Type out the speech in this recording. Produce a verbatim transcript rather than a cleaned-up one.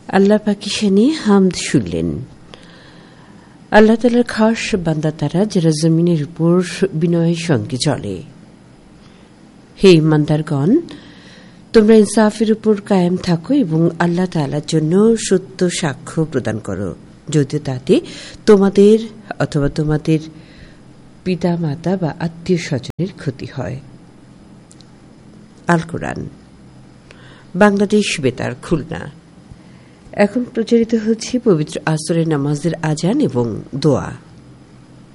আল্লাহ পাকিশানি হামদ শুনলেন। আল্লাহ তাআলার খাস বান্দা তারা যারা জমিনের উপর বিনয়ের সঙ্গে চলে। হে ইমানদারগণ, তোমরা ইনসাফের উপর কায়েম থাকো এবং আল্লাহ তাআলার জন্য সত্য সাক্ষ্য প্রদান করো, যদিও তাতে তোমাদের অথবা তোমাদের পিতা মাতা বা আত্মীয় স্বজনের ক্ষতি হয়। আল কোরআন, বাংলাদেশ বেতার, খুলনা। এখন প্রচারিত হচ্ছে পবিত্র আসরের নামাজের আজান এবং দোয়া।